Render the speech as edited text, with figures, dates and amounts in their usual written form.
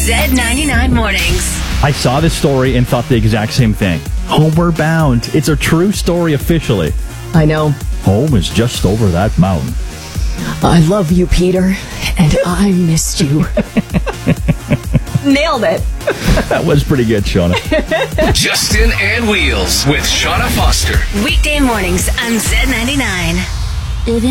Z99 Mornings. I saw this story and thought the exact same thing. Homeward Bound. It's a true story officially. I know. Home is just over that mountain. I love you, Peter, and I missed you. Nailed it. That was pretty good, Shauna. Justin and Wheels with Shauna Foster. Weekday mornings on Z99.